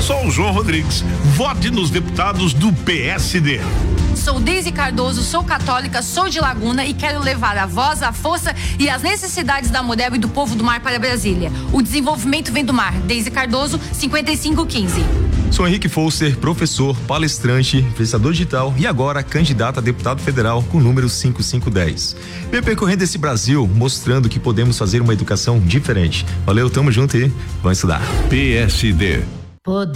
Sou o João Rodrigues. Vote nos deputados do PSD. Sou Deise Cardoso, sou católica, sou de Laguna e quero levar a voz, a força e as necessidades da mulher e do povo do mar para Brasília. O desenvolvimento vem do mar. Deise Cardoso, 5515. Sou Henrique Fousser, professor, palestrante, influenciador digital e agora candidato a deputado federal com o número 5510. Venho percorrendo esse Brasil mostrando que podemos fazer uma educação diferente. Valeu, tamo junto e vamos estudar. PSD.